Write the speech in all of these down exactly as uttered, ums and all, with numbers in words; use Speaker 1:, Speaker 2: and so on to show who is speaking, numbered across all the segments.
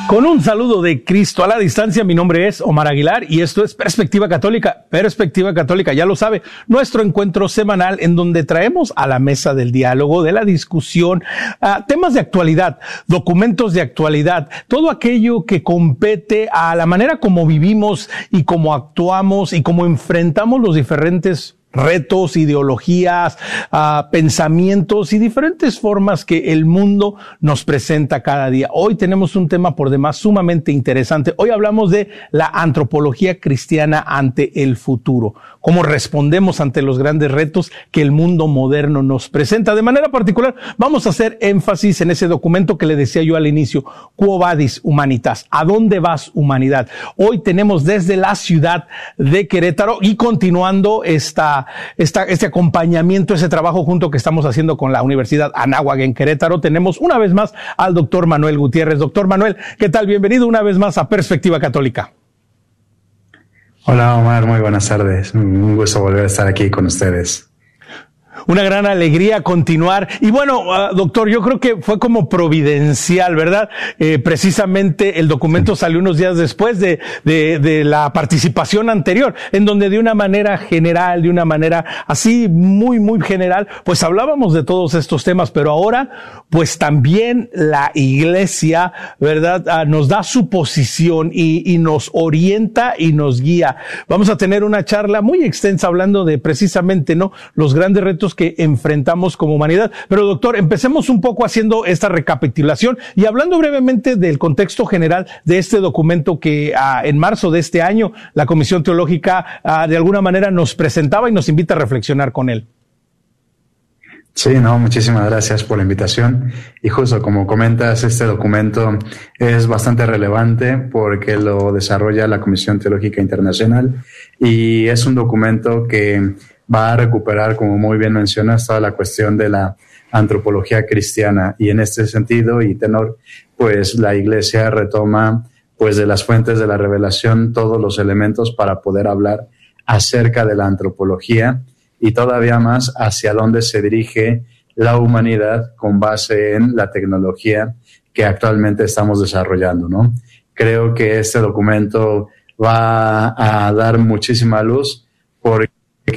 Speaker 1: Con un saludo de Cristo a la distancia, mi nombre es Omar Aguilar y esto es Perspectiva Católica. Perspectiva Católica, ya lo sabe, nuestro encuentro semanal en donde traemos a la mesa del diálogo, de la discusión, uh, temas de actualidad, documentos de actualidad, todo aquello que compete a la manera como vivimos y cómo actuamos y cómo enfrentamos los diferentes retos, ideologías, uh, pensamientos y diferentes formas que el mundo nos presenta cada día. Hoy tenemos un tema por demás sumamente interesante. Hoy hablamos de la antropología cristiana ante el futuro. Cómo respondemos ante los grandes retos que el mundo moderno nos presenta. De manera particular, vamos a hacer énfasis en ese documento que le decía yo al inicio, Quo Vadis Humanitas, ¿a dónde vas, humanidad? Hoy tenemos desde la ciudad de Querétaro y continuando esta Esta, este acompañamiento, ese trabajo junto que estamos haciendo con la Universidad Anáhuac en Querétaro, tenemos una vez más al doctor Manuel Gutiérrez. Doctor Manuel, ¿qué tal? Bienvenido una vez más a Perspectiva Católica.
Speaker 2: Hola Omar, muy buenas tardes. Un gusto volver a estar aquí con ustedes.
Speaker 1: Una gran alegría continuar. Y bueno, uh, doctor, yo creo que fue como providencial, ¿verdad? Eh, precisamente el documento salió unos días después de, de, de la participación anterior, en donde de una manera general, de una manera así muy, muy general, pues hablábamos de todos estos temas, pero ahora, pues también la Iglesia, ¿verdad? Uh, nos da su posición y, y nos orienta y nos guía. Vamos a tener una charla muy extensa hablando de precisamente, ¿no? Los grandes retos que enfrentamos como humanidad. Pero doctor, empecemos un poco haciendo esta recapitulación y hablando brevemente del contexto general de este documento que uh, en marzo de este año la Comisión Teológica uh, de alguna manera nos presentaba y nos invita a reflexionar con él.
Speaker 2: Sí, no, muchísimas gracias por la invitación. Y justo como comentas, este documento es bastante relevante porque lo desarrolla la Comisión Teológica Internacional y es un documento que va a recuperar, como muy bien mencionas, toda la cuestión de la antropología cristiana. Y en este sentido y tenor, pues la Iglesia retoma pues de las fuentes de la revelación todos los elementos para poder hablar acerca de la antropología y todavía más hacia dónde se dirige la humanidad con base en la tecnología que actualmente estamos desarrollando, ¿no? Creo que este documento va a dar muchísima luz porque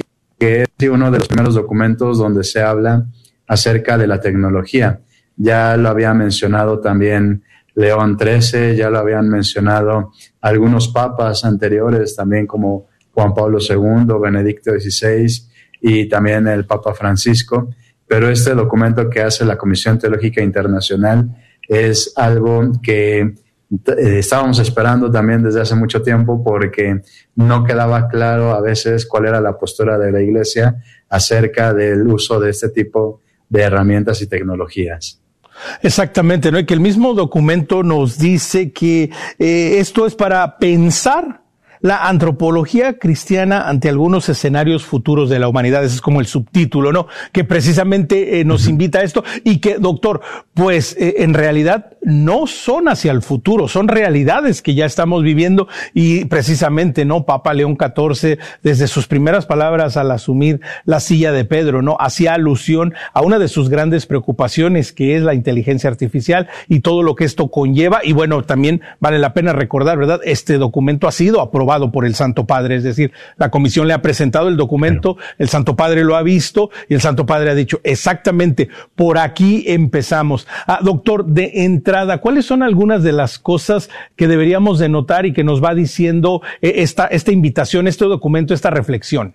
Speaker 2: que es uno de los primeros documentos donde se habla acerca de la tecnología. Ya lo había mencionado también León trece, ya lo habían mencionado algunos papas anteriores, también como Juan Pablo segundo, Benedicto dieciséis y también el Papa Francisco. Pero este documento que hace la Comisión Teológica Internacional es algo que estábamos esperando también desde hace mucho tiempo porque no quedaba claro a veces cuál era la postura de la Iglesia acerca del uso de este tipo de herramientas y tecnologías.
Speaker 1: Exactamente, ¿no? Y que el mismo documento nos dice que eh, esto es para pensar la antropología cristiana ante algunos escenarios futuros de la humanidad. Ese es como el subtítulo, ¿no? Que precisamente eh, nos invita a esto y que, doctor, pues eh, en realidad no son hacia el futuro, son realidades que ya estamos viviendo y precisamente, ¿no? Papa León catorce, desde sus primeras palabras al asumir la silla de Pedro, ¿no? Hacía alusión a una de sus grandes preocupaciones que es la inteligencia artificial y todo lo que esto conlleva. Y bueno, también vale la pena recordar, ¿verdad? Este documento ha sido aprobado por el Santo Padre, es decir, la comisión le ha presentado el documento, el Santo Padre lo ha visto y el Santo Padre ha dicho exactamente, por aquí empezamos. Ah, doctor, de entrada, ¿cuáles son algunas de las cosas que deberíamos de notar y que nos va diciendo eh, esta, esta invitación, este documento, esta reflexión?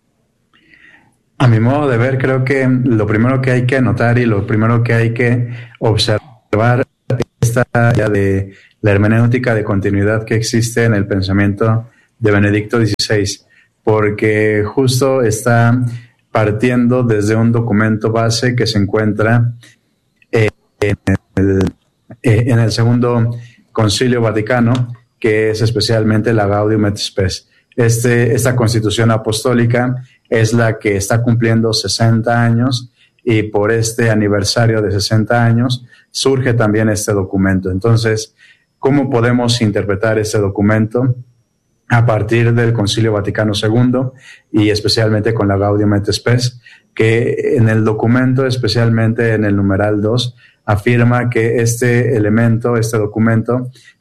Speaker 2: A mi modo de ver, creo que lo primero que hay que notar y lo primero que hay que observar es esta idea de la hermenéutica de continuidad que existe en el pensamiento de Benedicto dieciséis, porque justo está partiendo desde un documento base que se encuentra eh, en, el, eh, en el segundo Concilio Vaticano, que es especialmente la Gaudium et Spes. Este, esta constitución apostólica es la que está cumpliendo sesenta años y por este aniversario de sesenta años surge también este documento. Entonces, ¿cómo podemos interpretar este documento a partir del Concilio Vaticano segundo y especialmente con la Gaudium et Spes, que en el documento, especialmente en el numeral dos, afirma que este elemento, este documento,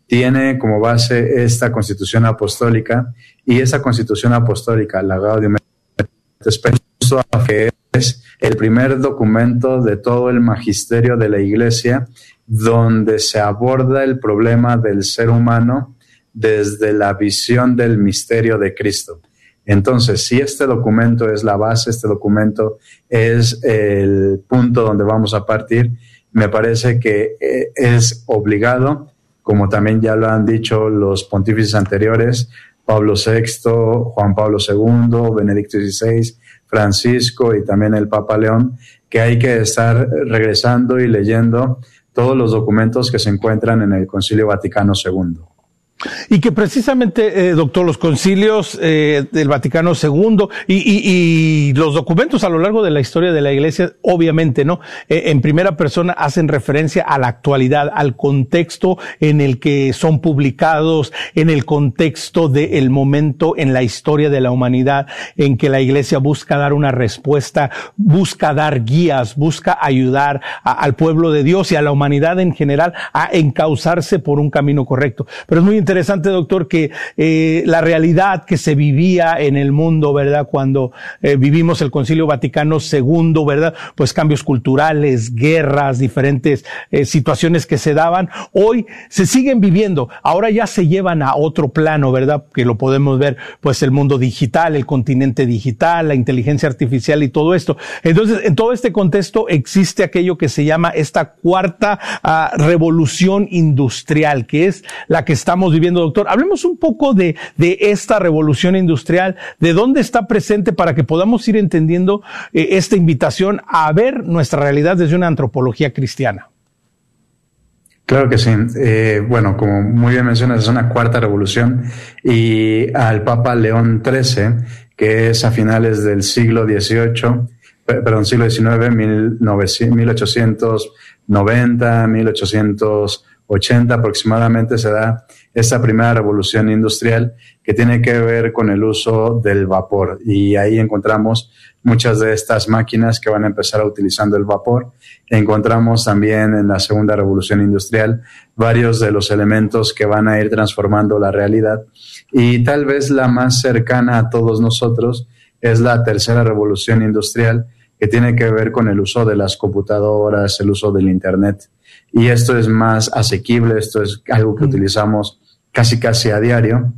Speaker 2: tiene como base esta Constitución Apostólica, y esa Constitución Apostólica, la Gaudium et Spes, que es el primer documento de todo el magisterio de la Iglesia donde se aborda el problema del ser humano desde la visión del misterio de Cristo. Entonces, si este documento es la base, este documento es el punto donde vamos a partir, me parece que es obligado, como también ya lo han dicho los pontífices anteriores, Pablo sexto, Juan Pablo segundo, Benedicto dieciséis, Francisco y también el Papa León, que hay que estar regresando y leyendo todos los documentos que se encuentran en el Concilio Vaticano segundo.
Speaker 1: Y que precisamente, eh, doctor, los concilios eh, del Vaticano segundo y, y, y los documentos a lo largo de la historia de la Iglesia, obviamente, ¿no? Eh, en primera persona hacen referencia a la actualidad, al contexto en el que son publicados, en el contexto del momento en la historia de la humanidad en que la Iglesia busca dar una respuesta, busca dar guías, busca ayudar a, al pueblo de Dios y a la humanidad en general a encauzarse por un camino correcto. Pero es muy interesante, doctor, que eh, la realidad que se vivía en el mundo, ¿verdad? Cuando eh, vivimos el Concilio Vaticano segundo, ¿verdad? Pues cambios culturales, guerras, diferentes eh, situaciones que se daban, hoy se siguen viviendo. Ahora ya se llevan a otro plano, ¿verdad? Que lo podemos ver, pues el mundo digital, el continente digital, la inteligencia artificial y todo esto. Entonces, en todo este contexto existe aquello que se llama esta cuarta uh, revolución industrial, que es la que estamos viviendo, doctor. Hablemos un poco de, de esta revolución industrial, de dónde está presente para que podamos ir entendiendo eh, esta invitación a ver nuestra realidad desde una antropología cristiana.
Speaker 2: Claro que sí. Eh, bueno, como muy bien mencionas, es una cuarta revolución, y al Papa León trece, que es a finales del siglo dieciocho, perdón, siglo diecinueve, mil ochocientos noventa, mil ochocientos ochenta aproximadamente, se da esta primera revolución industrial que tiene que ver con el uso del vapor, y ahí encontramos muchas de estas máquinas que van a empezar utilizando el vapor. Encontramos también en la segunda revolución industrial varios de los elementos que van a ir transformando la realidad, y tal vez la más cercana a todos nosotros es la tercera revolución industrial, que tiene que ver con el uso de las computadoras, el uso del Internet. Y esto es más asequible, esto es algo que utilizamos casi casi a diario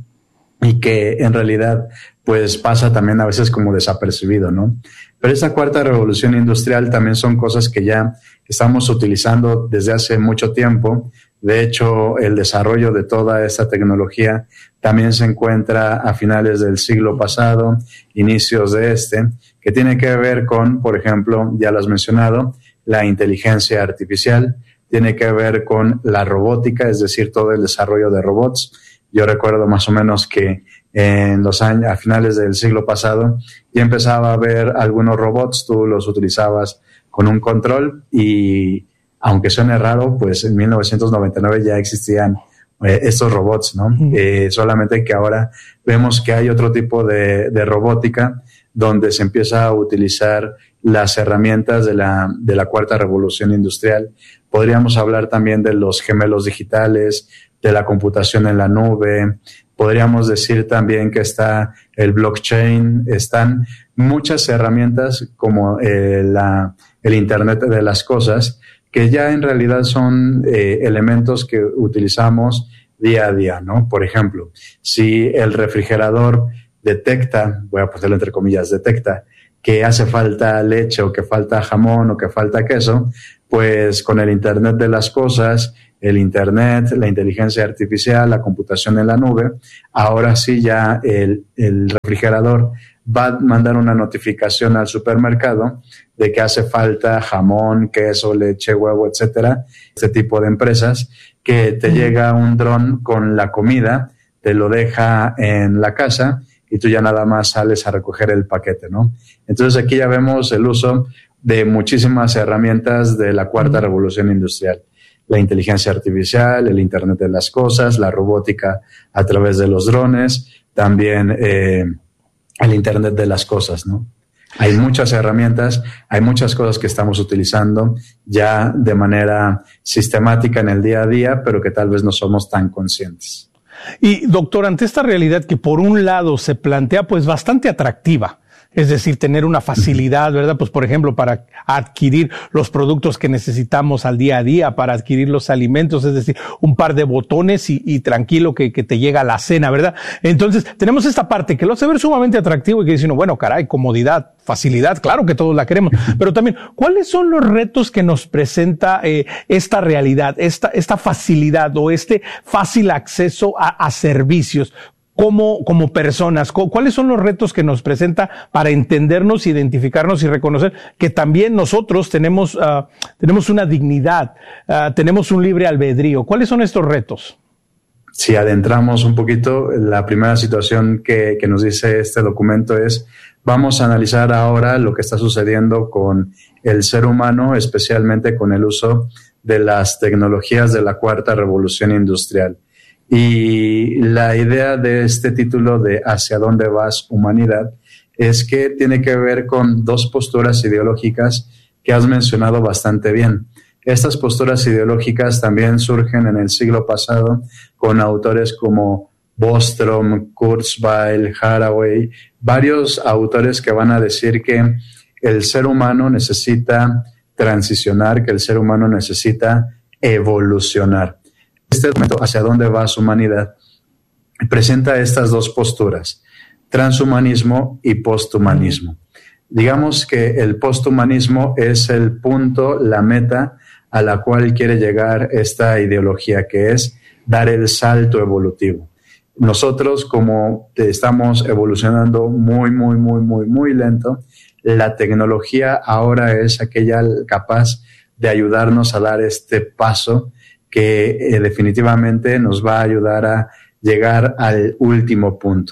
Speaker 2: y que en realidad pues pasa también a veces como desapercibido, ¿no? Pero esta cuarta revolución industrial también son cosas que ya estamos utilizando desde hace mucho tiempo. De hecho, el desarrollo de toda esta tecnología también se encuentra a finales del siglo pasado, inicios de este, que tiene que ver con, por ejemplo, ya lo has mencionado, la inteligencia artificial, tiene que ver con la robótica, es decir, todo el desarrollo de robots. Yo recuerdo más o menos que en los años, a finales del siglo pasado, ya empezaba a ver algunos robots, tú los utilizabas con un control, y aunque suene raro, pues en mil novecientos noventa y nueve ya existían eh, estos robots, ¿no? Uh-huh. Eh, solamente que ahora vemos que hay otro tipo de, de robótica donde se empieza a utilizar las herramientas de la, de la cuarta revolución industrial. Podríamos hablar también de los gemelos digitales, de la computación en la nube. Podríamos decir también que está el blockchain, están muchas herramientas como eh, la, el Internet de las cosas, que ya en realidad son eh, elementos que utilizamos día a día, ¿no? Por ejemplo, si el refrigerador detecta, voy a ponerlo entre comillas, detecta que hace falta leche o que falta jamón o que falta queso, pues con el Internet de las cosas, el Internet, la inteligencia artificial, la computación en la nube, ahora sí ya el, el refrigerador va a mandar una notificación al supermercado de que hace falta jamón, queso, leche, huevo, etcétera, este tipo de empresas, que te llega un dron con la comida, te lo deja en la casa y tú ya nada más sales a recoger el paquete, ¿no? Entonces aquí ya vemos el uso de muchísimas herramientas de la cuarta revolución industrial. La inteligencia artificial, el Internet de las cosas, la robótica a través de los drones, también eh, el Internet de las cosas, ¿no? Hay muchas herramientas, hay muchas cosas que estamos utilizando ya de manera sistemática en el día a día, pero que tal vez no somos tan conscientes.
Speaker 1: Y doctor, ante esta realidad que por un lado se plantea pues bastante atractiva, es decir, tener una facilidad, ¿verdad? Pues, por ejemplo, para adquirir los productos que necesitamos al día a día, para adquirir los alimentos, es decir, un par de botones y, y tranquilo que, que te llega la cena, ¿verdad? Entonces, tenemos esta parte que lo hace ver sumamente atractivo y que dice uno, bueno, caray, comodidad, facilidad, claro que todos la queremos, pero también, ¿cuáles son los retos que nos presenta eh, esta realidad, esta, esta facilidad o este fácil acceso a, a servicios? Como, como personas, ¿cuáles son los retos que nos presenta para entendernos, identificarnos y reconocer que también nosotros tenemos, uh, tenemos una dignidad, uh, tenemos un libre albedrío? ¿Cuáles son estos retos?
Speaker 2: Si adentramos un poquito, la primera situación que, que nos dice este documento es, vamos a analizar ahora lo que está sucediendo con el ser humano, especialmente con el uso de las tecnologías de la cuarta revolución industrial. Y la idea de este título de ¿Hacia dónde vas, humanidad? Es que tiene que ver con dos posturas ideológicas que has mencionado bastante bien. Estas posturas ideológicas también surgen en el siglo pasado con autores como Bostrom, Kurzweil, Haraway, varios autores que van a decir que el ser humano necesita transicionar, que el ser humano necesita evolucionar. Este documento, ¿Hacia dónde va su humanidad?, presenta estas dos posturas, transhumanismo y posthumanismo. Digamos que el posthumanismo es el punto, la meta a la cual quiere llegar esta ideología, que es dar el salto evolutivo. Nosotros, como estamos evolucionando muy, muy, muy, muy, muy lento, la tecnología ahora es aquella capaz de ayudarnos a dar este paso que eh, definitivamente nos va a ayudar a llegar al último punto.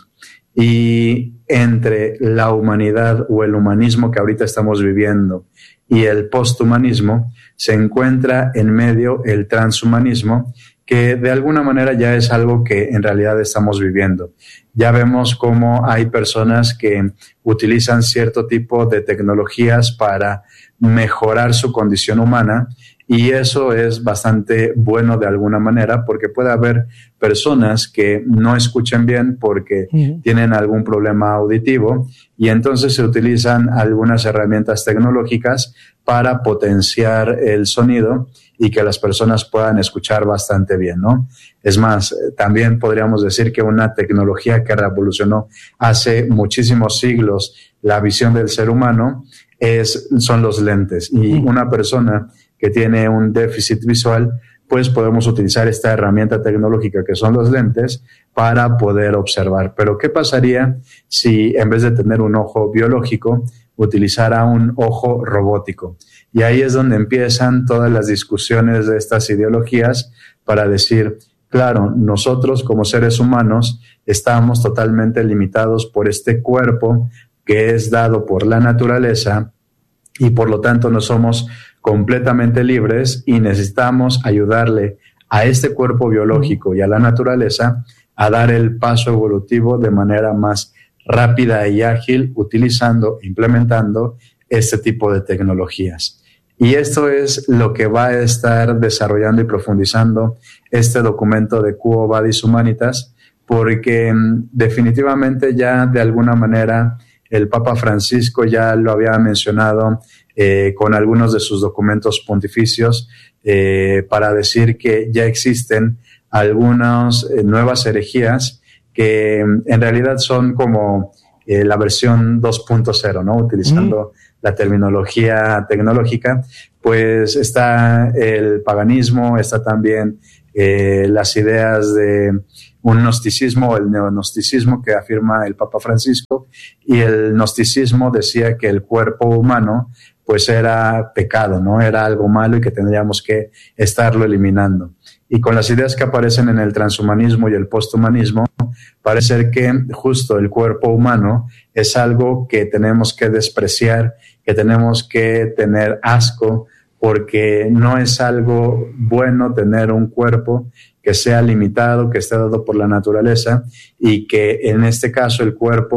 Speaker 2: Y entre la humanidad o el humanismo que ahorita estamos viviendo y el posthumanismo se encuentra en medio el transhumanismo, que de alguna manera ya es algo que en realidad estamos viviendo. Ya vemos cómo hay personas que utilizan cierto tipo de tecnologías para mejorar su condición humana, y eso es bastante bueno de alguna manera, porque puede haber personas que no escuchen bien porque uh-huh. tienen algún problema auditivo, y entonces se utilizan algunas herramientas tecnológicas para potenciar el sonido y que las personas puedan escuchar bastante bien, ¿no? Es más, también podríamos decir que una tecnología que revolucionó hace muchísimos siglos la visión del ser humano es, son los lentes. Y una persona que tiene un déficit visual, pues podemos utilizar esta herramienta tecnológica que son los lentes para poder observar. Pero ¿qué pasaría si en vez de tener un ojo biológico utilizara un ojo robótico? Y ahí es donde empiezan todas las discusiones de estas ideologías para decir, claro, nosotros como seres humanos estamos totalmente limitados por este cuerpo que es dado por la naturaleza y por lo tanto no somos completamente libres y necesitamos ayudarle a este cuerpo biológico y a la naturaleza a dar el paso evolutivo de manera más rápida y ágil, utilizando, implementando este tipo de tecnologías. Y esto es lo que va a estar desarrollando y profundizando este documento de Quo Vadis Humanitas, porque definitivamente ya de alguna manera el Papa Francisco ya lo había mencionado eh, con algunos de sus documentos pontificios eh, para decir que ya existen algunas eh, nuevas herejías que en realidad son como eh, la versión dos punto cero, ¿no? Utilizando mm. la terminología tecnológica, pues está el paganismo, está también eh, las ideas de un gnosticismo, el neognosticismo que afirma el Papa Francisco, y el gnosticismo decía que el cuerpo humano pues era pecado, ¿no? Era algo malo y que tendríamos que estarlo eliminando. Y con las ideas que aparecen en el transhumanismo y el posthumanismo, parece ser que justo el cuerpo humano es algo que tenemos que despreciar, que tenemos que tener asco, porque no es algo bueno tener un cuerpo que sea limitado, que esté dado por la naturaleza, y que en este caso el cuerpo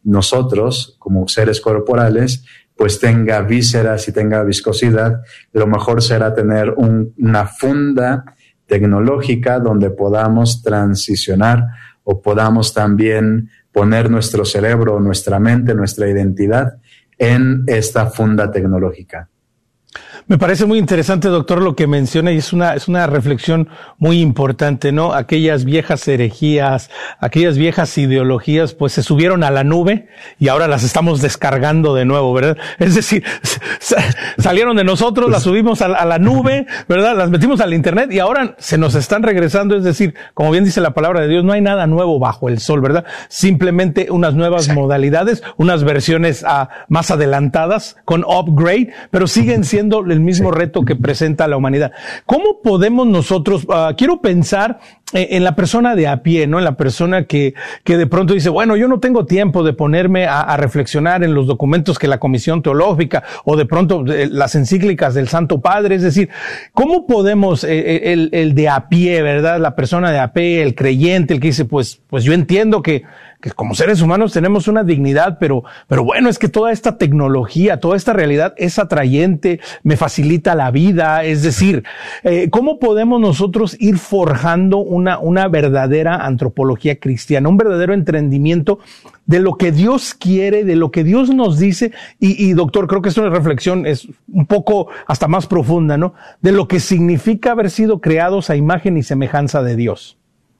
Speaker 2: nosotros, como seres corporales, pues tenga vísceras y tenga viscosidad. Lo mejor será tener un, una funda tecnológica donde podamos transicionar o podamos también poner nuestro cerebro, nuestra mente, nuestra identidad en esta funda tecnológica.
Speaker 1: Me parece muy interesante, doctor, lo que menciona, y es una, es una reflexión muy importante, ¿no? Aquellas viejas herejías, aquellas viejas ideologías, pues se subieron a la nube y ahora las estamos descargando de nuevo, ¿verdad? Es decir, salieron de nosotros, las subimos a, a la nube, ¿verdad? Las metimos al internet y ahora se nos están regresando. Es decir, como bien dice la palabra de Dios, no hay nada nuevo bajo el sol, ¿verdad? Simplemente unas nuevas sí. modalidades, unas versiones uh, más adelantadas con upgrade, pero siguen siendo el mismo sí. reto que presenta la humanidad. ¿Cómo podemos nosotros, uh, quiero pensar eh, en la persona de a pie, ¿no? En la persona que, que de pronto dice, bueno, yo no tengo tiempo de ponerme a, a reflexionar en los documentos que la Comisión Teológica o de pronto eh, las encíclicas del Santo Padre. Es decir, ¿cómo podemos, eh, el, el de a pie, ¿verdad? La persona de a pie, el creyente, el que dice, pues, pues yo entiendo que que como seres humanos tenemos una dignidad, pero, pero bueno, es que toda esta tecnología, toda esta realidad es atrayente, me facilita la vida. Es decir, eh, ¿cómo podemos nosotros ir forjando una, una verdadera antropología cristiana, un verdadero entendimiento de lo que Dios quiere, de lo que Dios nos dice? Y, y doctor, creo que esta reflexión es un poco hasta más profunda, ¿no? De lo que significa haber sido creados a imagen y semejanza de Dios.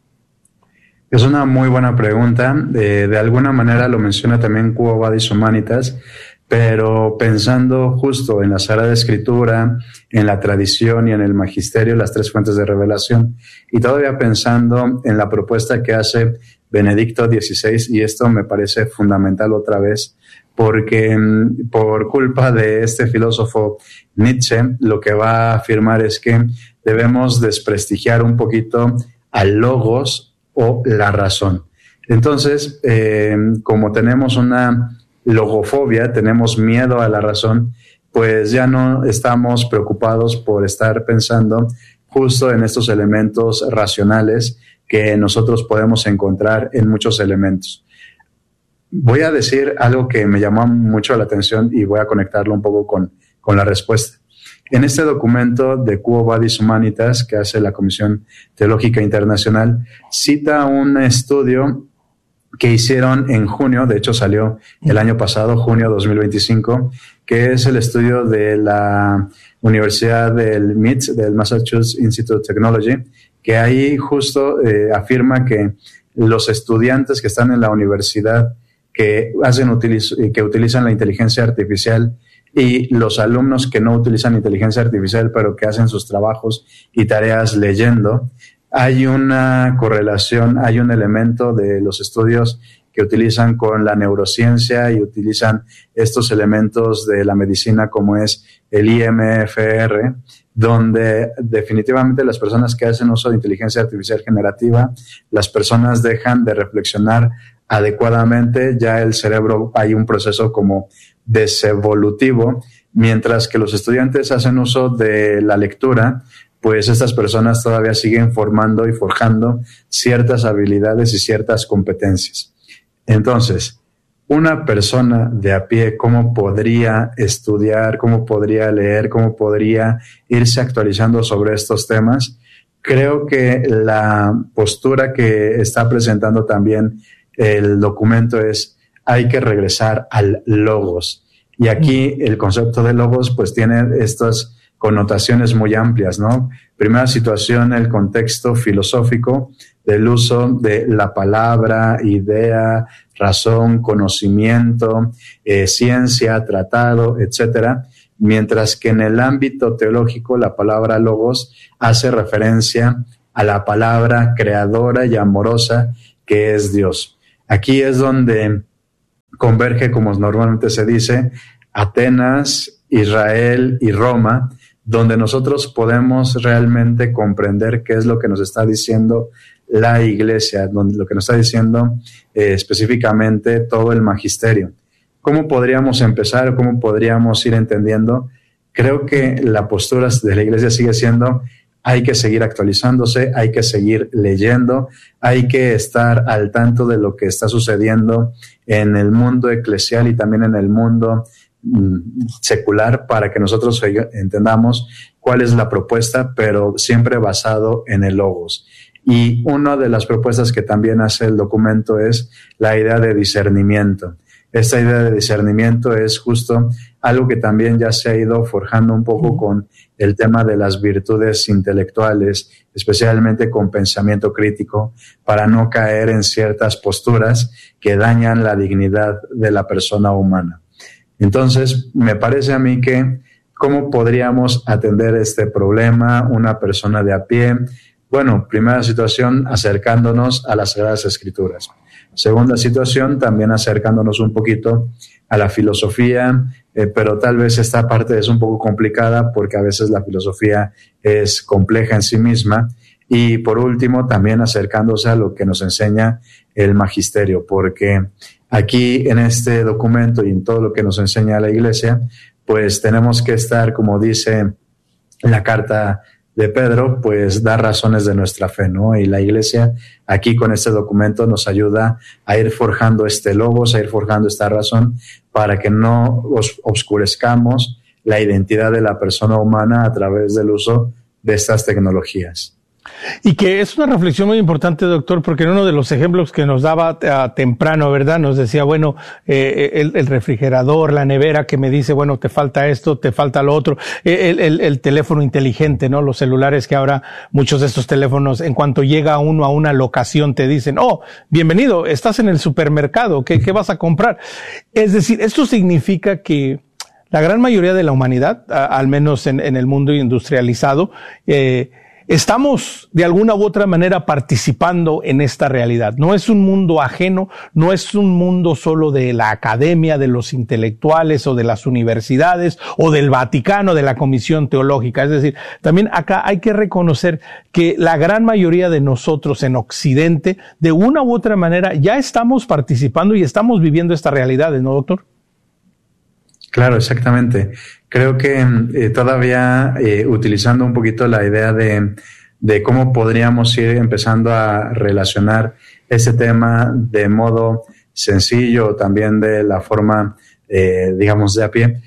Speaker 2: Es una muy buena pregunta. De, de alguna manera lo menciona también Quo Vadis Humanitas, pero pensando justo en la Sagrada Escritura, en la tradición y en el magisterio, las tres fuentes de revelación, y todavía pensando en la propuesta que hace Benedicto dieciséis, y esto me parece fundamental otra vez, porque por culpa de este filósofo Nietzsche, lo que va a afirmar es que debemos desprestigiar un poquito al logos o la razón. Entonces, eh, como tenemos una logofobia, tenemos miedo a la razón, pues ya no estamos preocupados por estar pensando justo en estos elementos racionales que nosotros podemos encontrar en muchos elementos. Voy a decir algo que me llamó mucho la atención y voy a conectarlo un poco con, con la respuesta. En este documento de Quo Vadis Humanitas que hace la Comisión Teológica Internacional, cita un estudio que hicieron en junio, de hecho salió el año pasado, junio dos mil veinticinco, que es el estudio de la Universidad del M I T, del Massachusetts Institute of Technology, que ahí justo eh, afirma que los estudiantes que están en la universidad que hacen utiliz- que utilizan la inteligencia artificial y los alumnos que no utilizan inteligencia artificial, pero que hacen sus trabajos y tareas leyendo, hay una correlación, hay un elemento de los estudios que utilizan con la neurociencia y utilizan estos elementos de la medicina como es el I M F R, donde definitivamente las personas que hacen uso de inteligencia artificial generativa, las personas dejan de reflexionar adecuadamente, ya el cerebro hay un proceso como desevolutivo, mientras que los estudiantes hacen uso de la lectura, pues estas personas todavía siguen formando y forjando ciertas habilidades y ciertas competencias. Entonces, una persona de a pie, ¿cómo podría estudiar, cómo podría leer, cómo podría irse actualizando sobre estos temas? Creo que la postura que está presentando también el documento es: hay que regresar al logos. Y aquí el concepto de logos pues tiene estas connotaciones muy amplias, ¿no? Primera situación, el contexto filosófico del uso de la palabra, idea, razón, conocimiento, eh, ciencia, tratado, etcétera. Mientras que en el ámbito teológico la palabra logos hace referencia a la palabra creadora y amorosa que es Dios. Aquí es donde converge, como normalmente se dice, Atenas, Israel y Roma, donde nosotros podemos realmente comprender qué es lo que nos está diciendo la Iglesia, donde lo que nos está diciendo eh, específicamente todo el magisterio. ¿Cómo podríamos empezar? ¿Cómo podríamos ir entendiendo? Creo que la postura de la Iglesia sigue siendo: hay que seguir actualizándose, hay que seguir leyendo, hay que estar al tanto de lo que está sucediendo en el mundo eclesial y también en el mundo mm, secular para que nosotros entendamos cuál es la propuesta, pero siempre basado en el Logos. Y una de las propuestas que también hace el documento es la idea de discernimiento. Esta idea de discernimiento es justo algo que también ya se ha ido forjando un poco con el tema de las virtudes intelectuales, especialmente con pensamiento crítico, para no caer en ciertas posturas que dañan la dignidad de la persona humana. Entonces, me parece a mí que ¿cómo podríamos atender este problema una persona de a pie? Bueno, primera situación, acercándonos a las Sagradas Escrituras. Segunda situación, también acercándonos un poquito a la filosofía, eh, pero tal vez esta parte es un poco complicada porque a veces la filosofía es compleja en sí misma. Y por último, también acercándose a lo que nos enseña el magisterio, porque aquí en este documento y en todo lo que nos enseña la Iglesia, pues tenemos que estar, como dice la carta de Pedro, pues dar razones de nuestra fe, ¿no? Y la Iglesia aquí con este documento nos ayuda a ir forjando este logos, a ir forjando esta razón para que no os obscurezcamos la identidad de la persona humana a través del uso de estas tecnologías.
Speaker 1: Y que es una reflexión muy importante, doctor, porque en uno de los ejemplos que nos daba uh, temprano, ¿verdad? Nos decía, bueno, eh, el, el refrigerador, la nevera que me dice, bueno, te falta esto, te falta lo otro, el, el, el teléfono inteligente, ¿no? Los celulares que ahora muchos de estos teléfonos, en cuanto llega uno a una locación, te dicen, oh, bienvenido, estás en el supermercado, ¿qué, qué vas a comprar? Es decir, esto significa que la gran mayoría de la humanidad, a, al menos en, en el mundo industrializado, eh, estamos de alguna u otra manera participando en esta realidad. No es un mundo ajeno, no es un mundo solo de la academia, de los intelectuales o de las universidades o del Vaticano, de la Comisión Teológica. Es decir, también acá hay que reconocer que la gran mayoría de nosotros en Occidente, de una u otra manera, ya estamos participando y estamos viviendo estas realidades, ¿no, doctor?
Speaker 2: Claro, exactamente. Creo que eh, todavía eh, utilizando un poquito la idea de, de cómo podríamos ir empezando a relacionar ese tema de modo sencillo, también de la forma, eh, digamos, de a pie,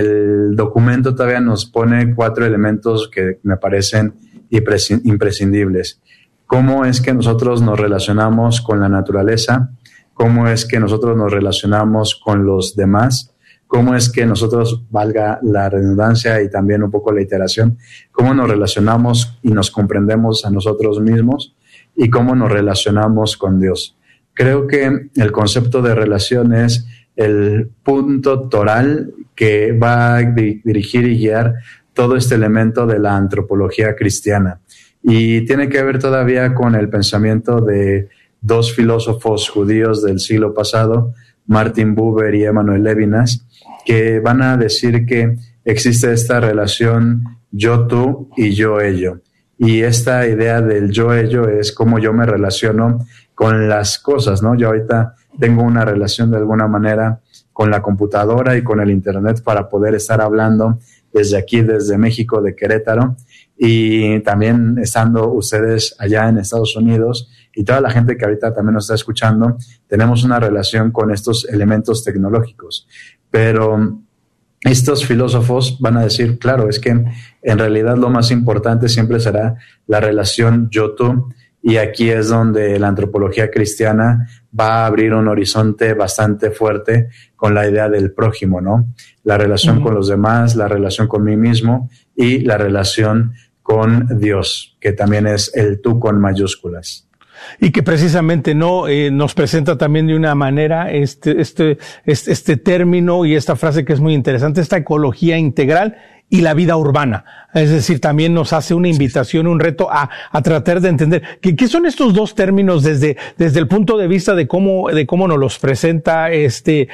Speaker 2: el documento todavía nos pone cuatro elementos que me parecen imprescindibles. ¿Cómo es que nosotros nos relacionamos con la naturaleza? ¿Cómo es que nosotros nos relacionamos con los demás? ¿Cómo es que nosotros, valga la redundancia y también un poco la iteración, cómo nos relacionamos y nos comprendemos a nosotros mismos y cómo nos relacionamos con Dios? Creo que el concepto de relación es el punto toral que va a dirigir y guiar todo este elemento de la antropología cristiana. Y tiene que ver todavía con el pensamiento de dos filósofos judíos del siglo pasado, Martin Buber y Emmanuel Levinas, que van a decir que existe esta relación yo-tú y yo-ello. Y esta idea del yo-ello es cómo yo me relaciono con las cosas, ¿no? Yo ahorita tengo una relación de alguna manera con la computadora y con el internet para poder estar hablando desde aquí, desde México, de Querétaro, y también estando ustedes allá en Estados Unidos y toda la gente que ahorita también nos está escuchando, tenemos una relación con estos elementos tecnológicos. Pero estos filósofos van a decir, claro, es que en realidad lo más importante siempre será la relación yo-tú, y aquí es donde la antropología cristiana va a abrir un horizonte bastante fuerte con la idea del prójimo, ¿no? La relación uh-huh. con los demás, la relación con mí mismo y la relación con Dios, que también es el tú con mayúsculas.
Speaker 1: Y que precisamente no eh, nos presenta también de una manera este, este, este, este término y esta frase que es muy interesante, esta ecología integral y la vida urbana. Es decir, también nos hace una invitación, un reto a, a tratar de entender que, qué son estos dos términos desde, desde el punto de vista de cómo, de cómo nos los presenta este,